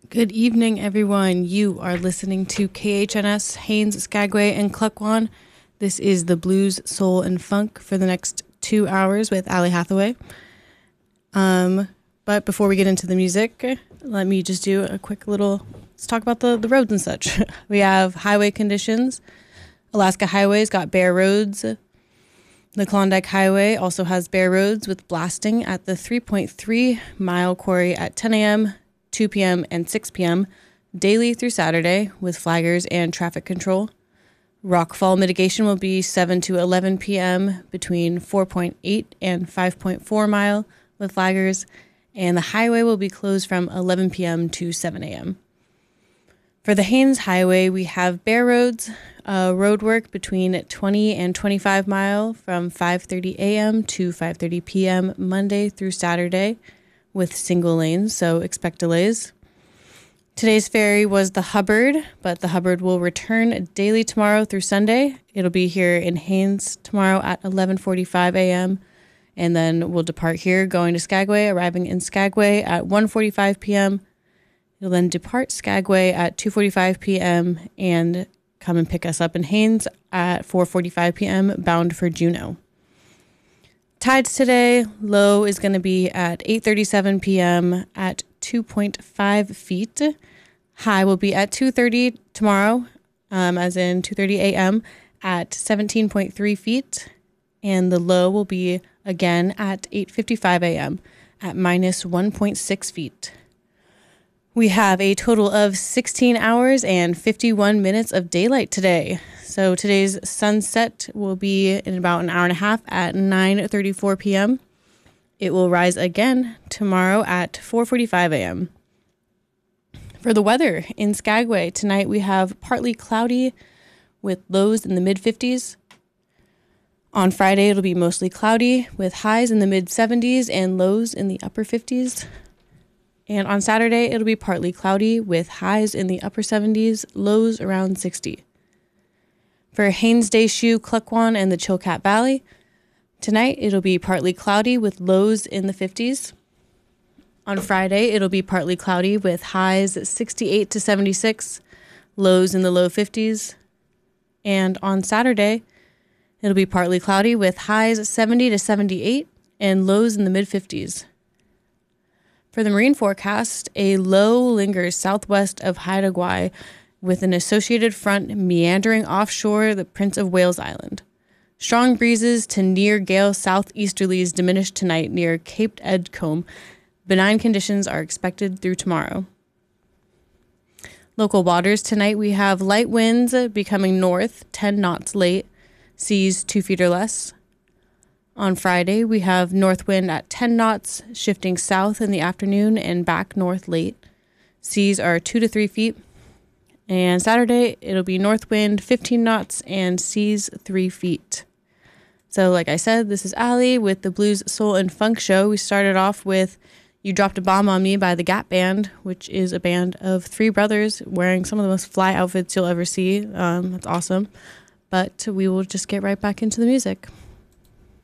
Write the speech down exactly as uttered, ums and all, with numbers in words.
Good evening, everyone. You are listening to K H N S, Haines, Skagway, and Cluckwan. This is the blues, soul, and funk for the next two hours with Ali Hathaway. Um, but before we get into the music, let me just do a quick little, let's talk about the, the roads and such. We have highway conditions. Alaska Highway's got bare roads. The Klondike Highway also has bare roads with blasting at the three point three mile quarry at ten a.m., two p.m., and six p.m. daily through Saturday with flaggers and traffic control. Rockfall mitigation will be seven to eleven p.m. between four point eight and five point four mile with flaggers, and the highway will be closed from eleven p.m. to seven a.m. For the Haines Highway, we have bare roads, uh, road work between twenty and twenty-five mile from five thirty a.m. to five thirty p.m. Monday through Saturday with single lanes, so expect delays. Today's ferry was the Hubbard, but the Hubbard will return daily tomorrow through Sunday. It'll be here in Haines tomorrow at eleven forty-five a.m., and then we'll depart here going to Skagway, arriving in Skagway at one forty-five p.m. You'll then depart Skagway at two forty-five p.m. and come and pick us up in Haines at four forty-five p.m. bound for Juneau. Tides today, low is going to be at eight thirty-seven p.m. at two point five feet. High will be at two thirty tomorrow, um, as in two thirty a.m. at seventeen point three feet. And the low will be again at eight fifty-five a.m. at minus one point six feet. We have a total of sixteen hours and fifty-one minutes of daylight today. So today's sunset will be in about an hour and a half at nine thirty-four p.m. It will rise again tomorrow at four forty-five a.m. For the weather in Skagway, tonight we have partly cloudy with lows in the mid fifties. On Friday, it'll be mostly cloudy with highs in the mid seventies and lows in the upper fifties. And on Saturday, it'll be partly cloudy with highs in the upper seventies, lows around sixty. For Haines Deschutes, Cluckwan, and the Chilkat Valley, tonight it'll be partly cloudy with lows in the fifties. On Friday, it'll be partly cloudy with highs sixty-eight to seventy-six, lows in the low fifties. And on Saturday, it'll be partly cloudy with highs seventy to seventy-eight and lows in the mid fifties. For the marine forecast, a low lingers southwest of Haida Gwaii with an associated front meandering offshore the Prince of Wales Island. Strong breezes to near gale southeasterlies diminish tonight near Cape Edgecombe. Benign conditions are expected through tomorrow. Local waters tonight, we have light winds becoming north, ten knots late, seas two feet or less. On Friday, we have north wind at ten knots, shifting south in the afternoon and back north late. Seas are two to three feet. And Saturday, it'll be north wind fifteen knots and seas three feet. So like I said, this is Ali with the Blues, Soul, and Funk Show. We started off with You Dropped a Bomb on Me by the Gap Band, which is a band of three brothers wearing some of the most fly outfits you'll ever see. Um, that's awesome. But we will just get right back into the music.